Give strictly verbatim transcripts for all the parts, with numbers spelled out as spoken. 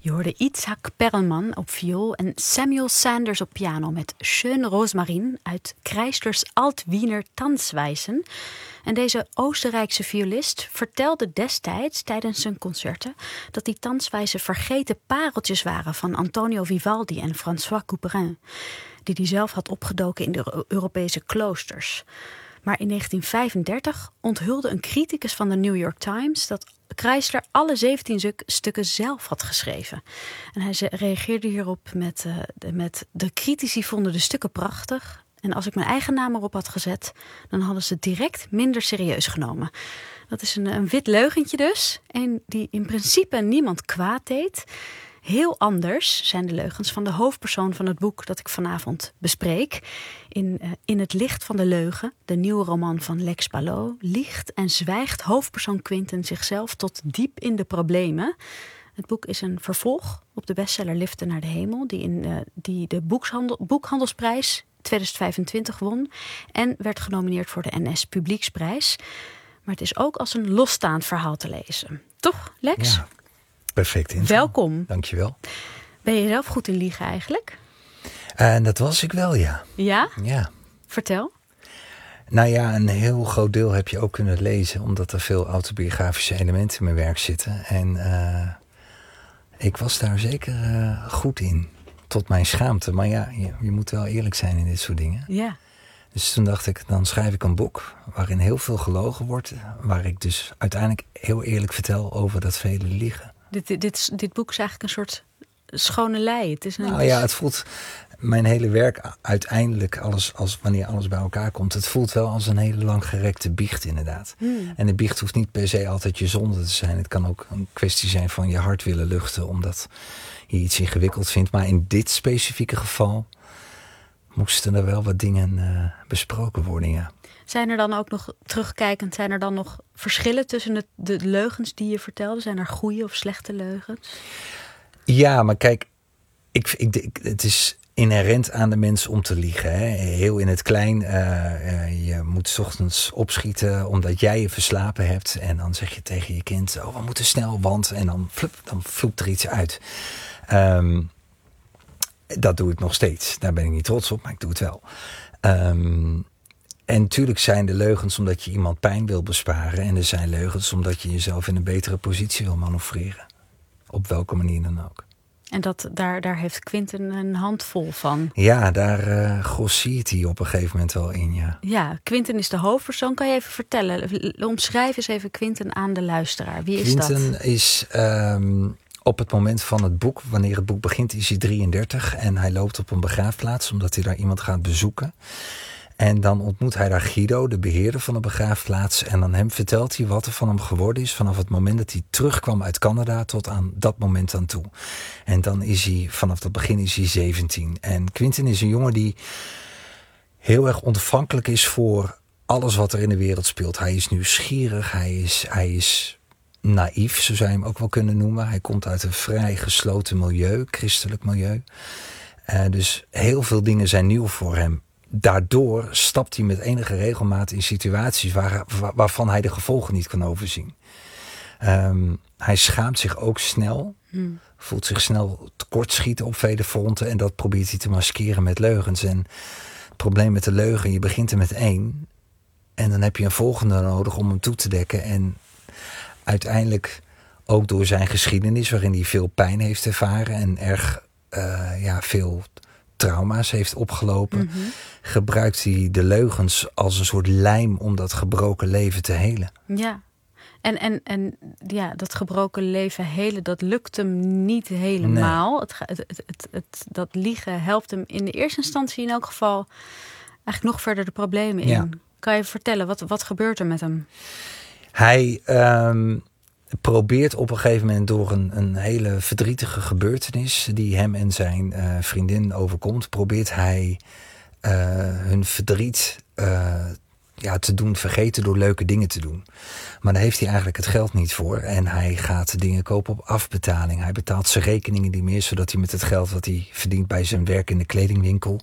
Je hoorde Itzhak Perelman op viool en Samuel Sanders op piano met Schön Rosmarin uit Kreislers Alt-Wiener Tanzweisen. En deze Oostenrijkse violist vertelde destijds tijdens zijn concerten dat die tanzwijzen vergeten pareltjes waren van Antonio Vivaldi en François Couperin, die hij zelf had opgedoken in de Europese kloosters. Maar in negentien vijfendertig onthulde een criticus van de New York Times dat Kreisler alle zeventien stukken zelf had geschreven. En hij reageerde hierop met, uh, de, met... de critici vonden de stukken prachtig. En als ik mijn eigen naam erop had gezet, dan hadden ze het direct minder serieus genomen. Dat is een, een wit leugentje dus. En die in principe niemand kwaad deed. Heel anders zijn de leugens van de hoofdpersoon van het boek dat ik vanavond bespreek. In, uh, in het licht van de leugen, de nieuwe roman van Lex Palou, liegt en zwijgt hoofdpersoon Quentin zichzelf tot diep in de problemen. Het boek is een vervolg op de bestseller Liften naar de hemel, die, in, uh, die de boekhandel, boekhandelsprijs tweeduizend vijfentwintig won en werd genomineerd voor de N S Publieksprijs. Maar het is ook als een losstaand verhaal te lezen. Toch, Lex? Ja. Perfect. Info. Welkom. Dankjewel. Ben je zelf goed in liegen eigenlijk? En uh, dat was ik wel, ja. Ja? Ja. Vertel. Nou ja, een heel groot deel heb je ook kunnen lezen, omdat er veel autobiografische elementen in mijn werk zitten. En uh, ik was daar zeker uh, goed in, tot mijn schaamte. Maar ja, je, je moet wel eerlijk zijn in dit soort dingen. Ja. Dus toen dacht ik, dan schrijf ik een boek waarin heel veel gelogen wordt, waar ik dus uiteindelijk heel eerlijk vertel over dat vele liegen. Dit, dit, dit, dit boek is eigenlijk een soort schone lei. Het is een... Nou ja, het voelt, mijn hele werk uiteindelijk, alles, als, wanneer alles bij elkaar komt, het voelt wel als een hele lang gerekte biecht inderdaad. Hmm. En de biecht hoeft niet per se altijd je zonde te zijn. Het kan ook een kwestie zijn van je hart willen luchten, omdat je iets ingewikkeld vindt. Maar in dit specifieke geval moesten er wel wat dingen uh, besproken worden, ja. Zijn er dan ook nog, terugkijkend, zijn er dan nog verschillen tussen de, de leugens die je vertelde? Zijn er goede of slechte leugens? Ja, maar kijk, ik, ik, ik, het is inherent aan de mens om te liegen. Hè? Heel in het klein, uh, uh, je moet 's ochtends opschieten omdat jij je verslapen hebt. En dan zeg je tegen je kind, oh, we moeten snel, want... En dan, flup, dan vloept er iets uit. Um, dat doe ik nog steeds. Daar ben ik niet trots op, maar ik doe het wel. Um, En natuurlijk zijn er leugens omdat je iemand pijn wil besparen. En er zijn leugens omdat je jezelf in een betere positie wil manoeuvreren. Op welke manier dan ook. En dat, daar, daar heeft Quentin een handvol van. Ja, daar uh, grossiert hij op een gegeven moment wel in, ja. Ja, Quentin is de hoofdpersoon. Kan je even vertellen? Omschrijf eens even Quentin aan de luisteraar. Wie is Quentin dat? Quentin is um, op het moment van het boek, wanneer het boek begint, is hij drieëndertig. En hij loopt op een begraafplaats omdat hij daar iemand gaat bezoeken. En dan ontmoet hij daar Guido, de beheerder van de begraafplaats. En aan hem vertelt hij wat er van hem geworden is vanaf het moment dat hij terugkwam uit Canada tot aan dat moment aan toe. En dan is hij, vanaf dat begin is hij zeventien. En Quentin is een jongen die heel erg ontvankelijk is voor alles wat er in de wereld speelt. Hij is nieuwsgierig, hij is, hij is naïef, zo zou je hem ook wel kunnen noemen. Hij komt uit een vrij gesloten milieu, christelijk milieu. Uh, dus heel veel dingen zijn nieuw voor hem. Daardoor stapt hij met enige regelmaat in situaties waar, waar, waarvan hij de gevolgen niet kan overzien. Um, hij schaamt zich ook snel, hmm. voelt zich snel tekortschieten op vele fronten en dat probeert hij te maskeren met leugens. En het probleem met de leugen, je begint er met één en dan heb je een volgende nodig om hem toe te dekken. En uiteindelijk ook door zijn geschiedenis, waarin hij veel pijn heeft ervaren en erg uh, ja, veel trauma's heeft opgelopen, mm-hmm. gebruikt hij de leugens als een soort lijm om dat gebroken leven te helen. Ja, en, en, en ja, dat gebroken leven helen, dat lukt hem niet helemaal. Nee. Het, het, het, het, dat liegen helpt hem in de eerste instantie in elk geval eigenlijk nog verder de problemen in. Ja. Kan je vertellen, wat, wat gebeurt er met hem? Hij um, probeert op een gegeven moment door een, een hele verdrietige gebeurtenis die hem en zijn uh, vriendin overkomt, probeert hij uh, hun verdriet uh, ja, te doen vergeten door leuke dingen te doen. Maar daar heeft hij eigenlijk het geld niet voor. En hij gaat dingen kopen op afbetaling. Hij betaalt zijn rekeningen niet meer, zodat hij met het geld wat hij verdient bij zijn werk in de kledingwinkel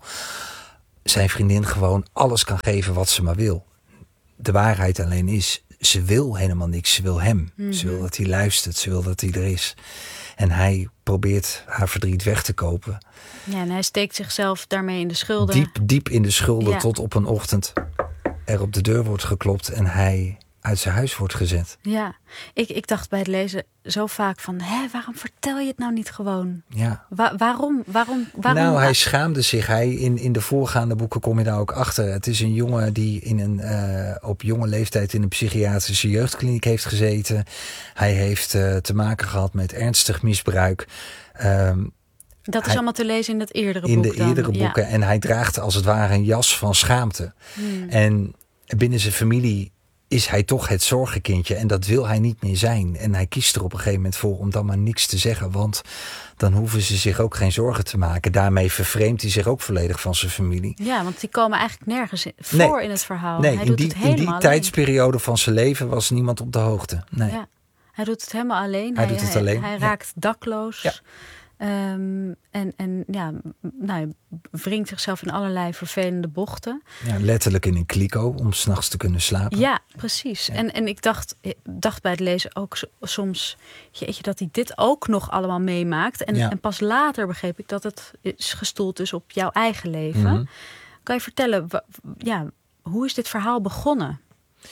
zijn vriendin gewoon alles kan geven wat ze maar wil. De waarheid alleen is, ze wil helemaal niks. Ze wil hem. Mm-hmm. Ze wil dat hij luistert. Ze wil dat hij er is. En hij probeert haar verdriet weg te kopen. Ja, en hij steekt zichzelf daarmee in de schulden. Diep, diep in de schulden, ja. tot op een ochtend er op de deur wordt geklopt en hij uit zijn huis wordt gezet. Ja, ik, ik dacht bij het lezen zo vaak van, hè, waarom vertel je het nou niet gewoon? Ja. Wa- waarom, waarom, waarom? Nou, hij schaamde zich. Hij, in, in de voorgaande boeken kom je daar ook achter. Het is een jongen die in een, uh, op jonge leeftijd in een psychiatrische jeugdkliniek heeft gezeten. Hij heeft uh, te maken gehad met ernstig misbruik. Um, Dat is hij, allemaal te lezen in het eerdere in boek de dan. eerdere Ja. boeken. En hij draagt als het ware een jas van schaamte. Hmm. En binnen zijn familie is hij toch het zorgenkindje. En dat wil hij niet meer zijn. En hij kiest er op een gegeven moment voor om dan maar niks te zeggen. Want dan hoeven ze zich ook geen zorgen te maken. Daarmee vervreemdt hij zich ook volledig van zijn familie. Ja, want die komen eigenlijk nergens voor nee, in het verhaal. Nee, hij in doet die, het helemaal in die alleen. tijdsperiode van zijn leven was niemand op de hoogte. Nee. Ja, hij doet het helemaal alleen. Hij, hij doet het hij, alleen. Hij ja. raakt dakloos. Ja. Um, en, en ja, nou, hij wringt zichzelf in allerlei vervelende bochten. Ja, letterlijk in een kliko om 's nachts te kunnen slapen. Ja, precies. Ja. En, en ik dacht, dacht bij het lezen ook soms, jeetje, dat hij dit ook nog allemaal meemaakt. En, ja. en pas later begreep ik dat het is gestoeld is op jouw eigen leven. Mm-hmm. Kan je vertellen, ja, hoe is dit verhaal begonnen?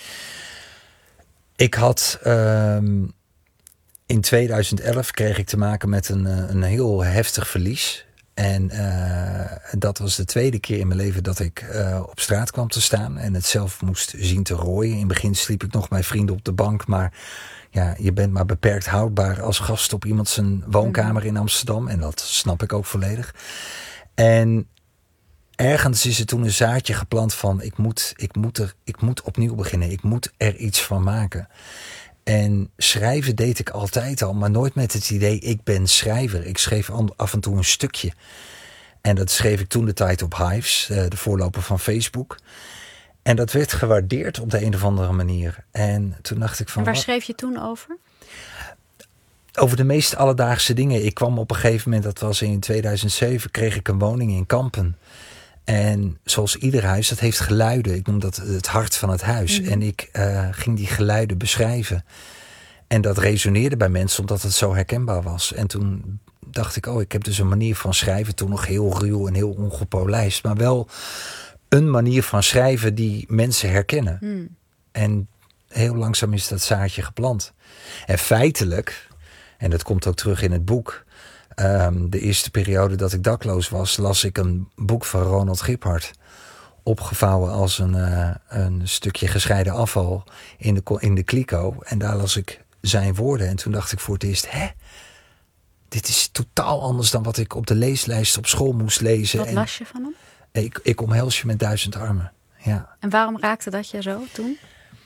Ik had... Um... In tweeduizend elf kreeg ik te maken met een, een heel heftig verlies. En uh, dat was de tweede keer in mijn leven dat ik uh, op straat kwam te staan. En het zelf moest zien te rooien. In het begin sliep ik nog bij vrienden op de bank. Maar ja, je bent maar beperkt houdbaar als gast op iemand zijn woonkamer in Amsterdam. En dat snap ik ook volledig. En ergens is er toen een zaadje geplant van ik moet, ik moet, er, ik moet opnieuw beginnen. Ik moet er iets van maken. En schrijven deed ik altijd al, maar nooit met het idee, ik ben schrijver. Ik schreef af en toe een stukje. En dat schreef ik toen de tijd op Hives, de voorloper van Facebook. En dat werd gewaardeerd op de een of andere manier. En toen dacht ik van... En waar wat? schreef je toen over? Over de meest alledaagse dingen. Ik kwam op een gegeven moment, dat was in tweeduizend zeven, kreeg ik een woning in Kampen. En zoals ieder huis, dat heeft geluiden. Ik noem dat het hart van het huis. Mm-hmm. En ik uh, ging die geluiden beschrijven. En dat resoneerde bij mensen omdat het zo herkenbaar was. En toen dacht ik, oh, ik heb dus een manier van schrijven. Toen nog heel ruw en heel ongepolijst. Maar wel een manier van schrijven die mensen herkennen. Mm. En heel langzaam is dat zaadje geplant. En feitelijk, en dat komt ook terug in het boek... Um, de eerste periode dat ik dakloos was, las ik een boek van Ronald Giphart. Opgevouwen als een, uh, een stukje gescheiden afval in de, in de kliko. En daar las ik zijn woorden. En toen dacht ik voor het eerst, hè? Dit is totaal anders dan wat ik op de leeslijst op school moest lezen. Wat en las je van hem? Ik, ik omhels je met duizend armen. Ja. En waarom raakte dat je zo toen?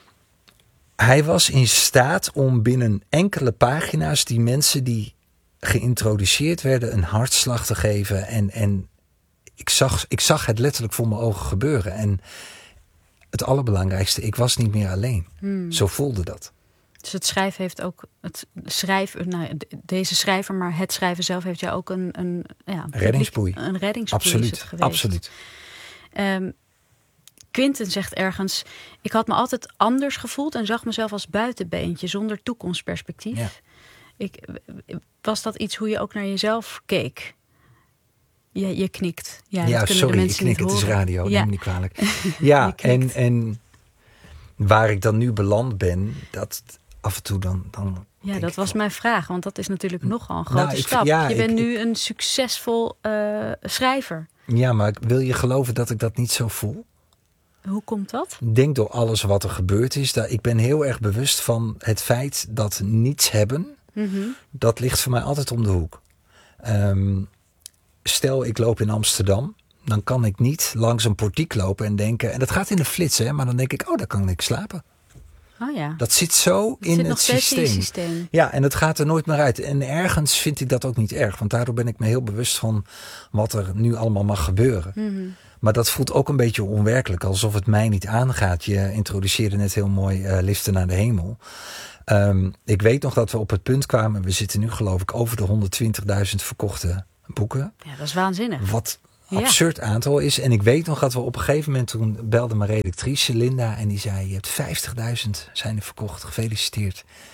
Hij was in staat om binnen enkele pagina's die mensen die geïntroduceerd werden een hartslag te geven. En, en ik, zag, ik zag het letterlijk voor mijn ogen gebeuren. En het allerbelangrijkste, ik was niet meer alleen. Hmm. Zo voelde dat. Dus het schrijven heeft ook, het schrijven, nou, deze schrijver, maar het schrijven zelf heeft jou ook een, een ja, reddingsboei. Een reddingsboei absoluut, is het geweest. Absoluut. Um, Quinten zegt ergens, ik had me altijd anders gevoeld en zag mezelf als buitenbeentje zonder toekomstperspectief. Ja. Ik, was dat iets hoe je ook naar jezelf keek? Je, je knikt. Ja, ja dat kunnen sorry, de ik mensen knik, niet het is horen. radio, ja. neem me niet kwalijk. Ja, en, en waar ik dan nu beland ben, dat af en toe dan... dan ja, dat was mijn vraag, want dat is natuurlijk nogal een grote nou, ik, stap. Ja, je bent ik, nu een succesvol uh, schrijver. Ja, maar wil je geloven dat ik dat niet zo voel? Hoe komt dat? Ik denk door alles wat er gebeurd is. Dat ik ben heel erg bewust van het feit dat niets hebben... Mm-hmm. Dat ligt voor mij altijd om de hoek. Um, stel, ik loop in Amsterdam. Dan kan ik niet langs een portiek lopen en denken... En dat gaat in de flits, hè. Maar dan denk ik, oh, daar kan ik slapen. Oh ja. Dat zit zo dat in zit het nog steeds systeem. In het systeem. Ja, en het gaat er nooit meer uit. En ergens vind ik dat ook niet erg. Want daardoor ben ik me heel bewust van wat er nu allemaal mag gebeuren. Mm-hmm. Maar dat voelt ook een beetje onwerkelijk. Alsof het mij niet aangaat. Je introduceerde net heel mooi uh, liften naar de hemel. Um, ik weet nog dat we op het punt kwamen. We zitten nu geloof ik over de honderdtwintigduizend verkochte boeken. Ja, dat is waanzinnig. Wat een ja. absurd aantal is. En ik weet nog dat we op een gegeven moment, toen belde mijn redactrice Linda. En die zei, je hebt vijftigduizend zijn er verkocht. Gefeliciteerd.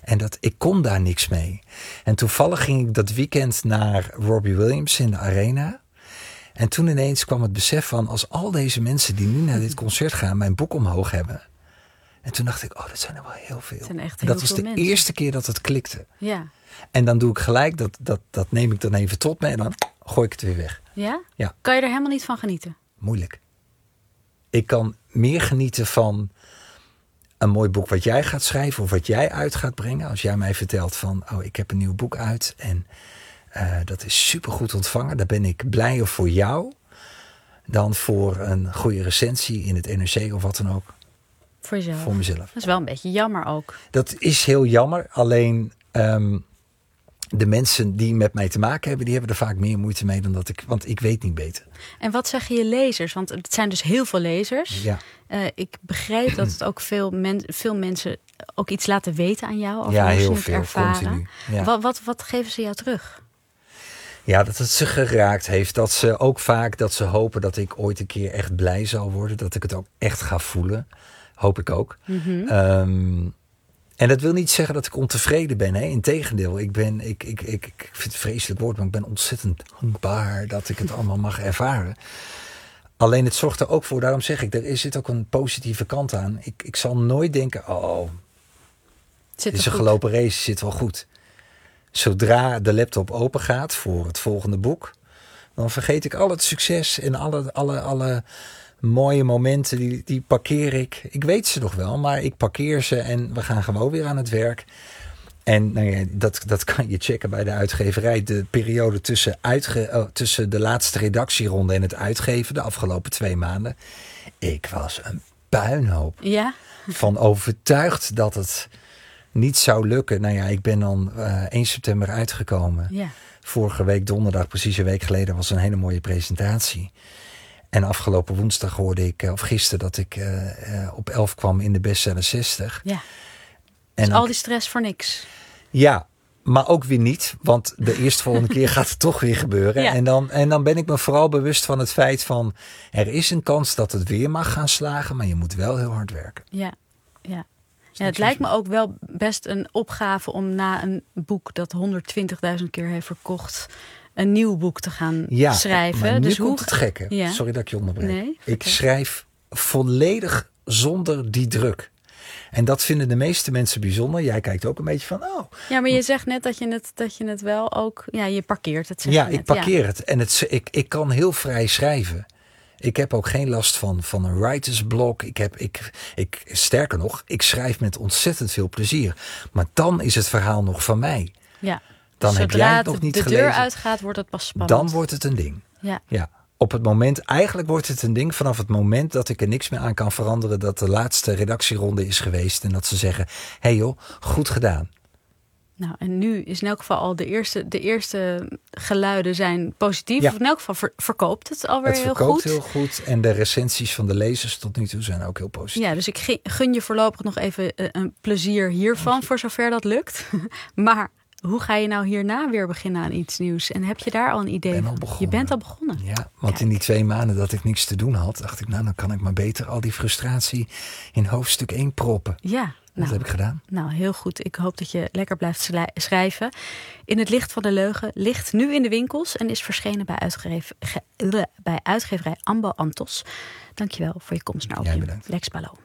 En dat, ik kon daar niks mee. En toevallig ging ik dat weekend naar Robbie Williams in de Arena. En toen ineens kwam het besef van, als al deze mensen die nu naar dit concert gaan mijn boek omhoog hebben. En toen dacht ik, oh, dat zijn er wel heel veel. Dat, echt heel dat was veel de mensen. eerste keer dat het klikte. Ja. En dan doe ik gelijk, dat, dat, dat neem ik dan even tot me en dan gooi ik het weer weg. Ja? Ja. Kan je er helemaal niet van genieten? Moeilijk. Ik kan meer genieten van een mooi boek wat jij gaat schrijven of wat jij uit gaat brengen. Als jij mij vertelt van, oh, ik heb een nieuw boek uit en uh, dat is supergoed ontvangen. Daar ben ik blijer voor jou dan voor een goede recensie in het N R C of wat dan ook. Voor jezelf? Voor mezelf. Dat is wel een beetje jammer ook. Dat is heel jammer. Alleen um, de mensen die met mij te maken hebben, die hebben er vaak meer moeite mee dan dat ik, want ik weet niet beter. En wat zeggen je lezers? Want het zijn dus heel veel lezers. Ja. Uh, ik begrijp dat het ook veel, men, veel mensen ook iets laten weten aan jou. Over ja, hoe heel ze het veel. ervaren. Continu. Ja. Wat, wat, wat geven ze jou terug? Ja, dat het ze geraakt heeft. Dat ze ook vaak, dat ze hopen dat ik ooit een keer echt blij zal worden. Dat ik het ook echt ga voelen. Hoop ik ook. Mm-hmm. Um, en dat wil niet zeggen dat ik ontevreden ben. Hè? Integendeel, ik, ben, ik, ik, ik, ik vind het een vreselijk woord, maar ik ben ontzettend dankbaar dat ik het allemaal mag ervaren. Alleen het zorgt er ook voor, daarom zeg ik, er zit ook een positieve kant aan. Ik, ik zal nooit denken, oh, het is een gelopen race, zit wel goed. Zodra de laptop open gaat voor het volgende boek, dan vergeet ik al het succes en alle, alle, alle mooie momenten, die, die parkeer ik. Ik weet ze nog wel, maar ik parkeer ze en we gaan gewoon weer aan het werk. En nou ja, dat, dat kan je checken bij de uitgeverij. De periode tussen, uitge, oh, tussen de laatste redactieronde en het uitgeven, de afgelopen twee maanden. Ik was een puinhoop. Ja? Van overtuigd dat het niet zou lukken. Nou ja, ik ben dan uh, één september uitgekomen. Ja. Vorige week donderdag, precies een week geleden, was een hele mooie presentatie. En afgelopen woensdag hoorde ik, of gisteren, dat ik uh, uh, op elf kwam in de bestseller zestig. Ja. En dus dan, al die stress voor niks. Ja, maar ook weer niet. Want de eerstvolgende keer gaat het toch weer gebeuren. Ja. En, dan, en dan ben ik me vooral bewust van het feit van, er is een kans dat het weer mag gaan slagen, maar je moet wel heel hard werken. Ja, ja. Ja, het lijkt me ook wel best een opgave om na een boek dat honderdtwintigduizend keer heeft verkocht, een nieuw boek te gaan ja, schrijven. Maar nu dus komt hoe... het gekke. Ja. Sorry dat ik je onderbreek. Nee, ik schrijf volledig zonder die druk. En dat vinden de meeste mensen bijzonder. Jij kijkt ook een beetje van, oh. Ja, maar je zegt net dat je het, dat je het wel ook, ja, je parkeert het. Zeg ja, je net. ik parkeer ja. het. En het, ik, ik kan heel vrij schrijven. Ik heb ook geen last van, van een writersblok. Ik heb, ik, ik, sterker nog, ik schrijf met ontzettend veel plezier. Maar dan is het verhaal nog van mij. Ja. Dan Zodra heb jij het nog niet de gelezen. deur uitgaat, wordt het pas spannend. Dan wordt het een ding. Ja. Ja. Op het moment, eigenlijk wordt het een ding vanaf het moment dat ik er niks meer aan kan veranderen. Dat de laatste redactieronde is geweest. En dat ze zeggen, hé hey joh, goed gedaan. Nou, en nu is in elk geval al de eerste, de eerste geluiden zijn positief. Ja. Of in elk geval ver, verkoopt het alweer het heel goed. Het verkoopt heel goed. En de recensies van de lezers tot nu toe zijn ook heel positief. Ja, dus ik gun je voorlopig nog even een plezier hiervan, voor zover dat lukt. Maar hoe ga je nou hierna weer beginnen aan iets nieuws? En heb je daar al een idee van? Je bent al begonnen. Ja, want Kijk. in die twee maanden dat ik niks te doen had, dacht ik, nou, dan kan ik maar beter al die frustratie in hoofdstuk één proppen. Ja. Dat nou, heb ik gedaan. Nou, heel goed. Ik hoop dat je lekker blijft schrijven. In het licht van de leugen ligt nu in de winkels en is verschenen bij, uitgever, bij uitgeverij Ambo Antos. Dankjewel voor je komst naar Opium. Jij bedankt. Lex Pallo.